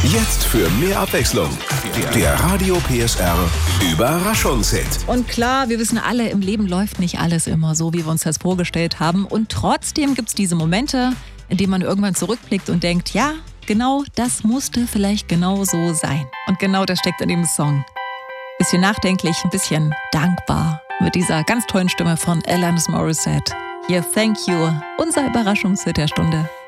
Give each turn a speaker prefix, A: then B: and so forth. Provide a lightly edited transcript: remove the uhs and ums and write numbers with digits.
A: Jetzt für mehr Abwechslung. Der Radio PSR Überraschungshit.
B: Und klar, wir wissen alle, im Leben läuft nicht alles immer so, wie wir uns das vorgestellt haben. Und trotzdem gibt es diese Momente, in denen man irgendwann zurückblickt und denkt, ja, genau das musste vielleicht genau so sein. Und genau das steckt in dem Song. Bisschen nachdenklich, ein bisschen dankbar mit dieser ganz tollen Stimme von Alanis Morissette. Hier, Thank You, unser Überraschungshit der Stunde.